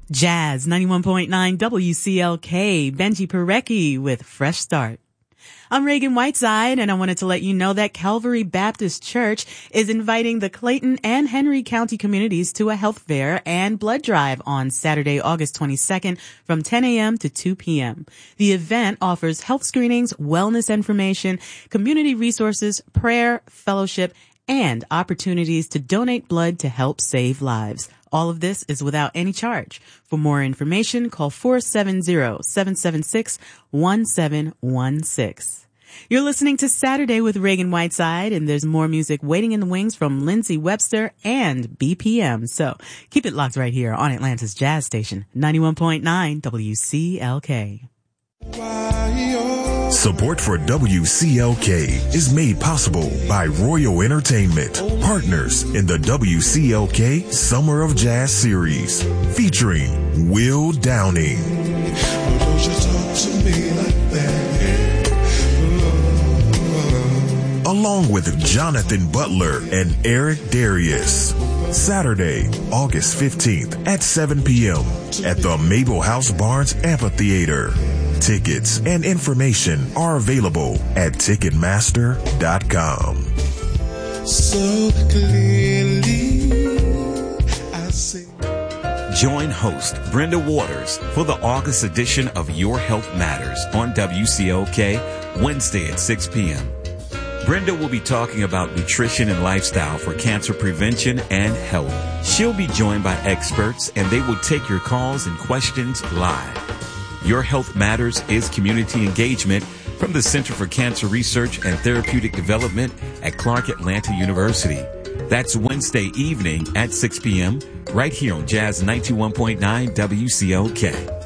Jazz 91.9 WCLK, Benji Parecki with Fresh Start. I'm Reagan Whiteside, and I wanted to let you know that Calvary Baptist Church is inviting the Clayton and Henry County communities to a health fair and blood drive on Saturday, August 22nd from 10 a.m. to 2 p.m. The event offers health screenings, wellness information, community resources, prayer, fellowship, and opportunities to donate blood to help save lives. All of this is without any charge. For more information, call 470-776-1716. You're listening to Saturday with Reagan Whiteside, and there's more music waiting in the wings from Lindsey Webster and BPM. So keep it locked right here on Atlanta's Jazz Station, 91.9 WCLK. Support for WCLK is made possible by Royal Entertainment, partners in the WCLK Summer of Jazz series, featuring Will Downing. Don't you talk to me like that. Along with Jonathan Butler and Eric Darius. Saturday, August 15th at 7 p.m. at the Mabel House Barnes Amphitheater. Tickets and information are available at Ticketmaster.com. So clearly, I see. Join host Brenda Waters for the August edition of Your Health Matters on WCLK Wednesday at 6 p.m. Brenda will be talking about nutrition and lifestyle for cancer prevention and health. She'll be joined by experts, and they will take your calls and questions live. Your Health Matters is community engagement from the Center for Cancer Research and Therapeutic Development at Clark Atlanta University. That's Wednesday evening at 6 p.m. right here on Jazz 91.9 WCLK.